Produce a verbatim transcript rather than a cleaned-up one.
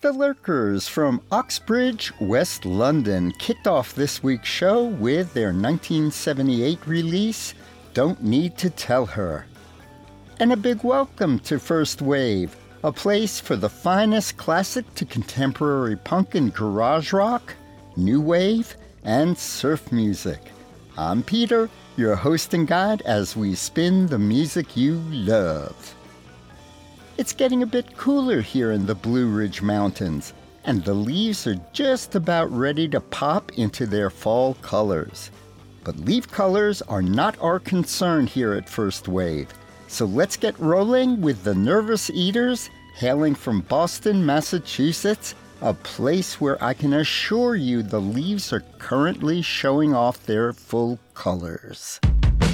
The Lurkers from Oxbridge, West London kicked off this week's show with their nineteen seventy-eight release, Don't Need to Tell Her. And a big welcome to First Wave, a place for the finest classic to contemporary punk and garage rock, new wave, and surf music. I'm Peter, your host and guide as we spin the music you love. It's getting a bit cooler here in the Blue Ridge Mountains, and the leaves are just about ready to pop into their fall colors. But leaf colors are not our concern here at First Wave, so let's get rolling with the Nervous Eaters, hailing from Boston, Massachusetts, a place where I can assure you the leaves are currently showing off their full colors.